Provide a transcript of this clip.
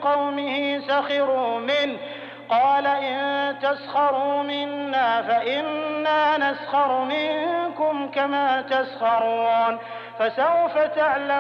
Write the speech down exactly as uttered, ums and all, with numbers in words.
قومه سخروا منه قال إن تسخروا منا فإنا نسخر منكم كما تسخرون فسوف تعلمون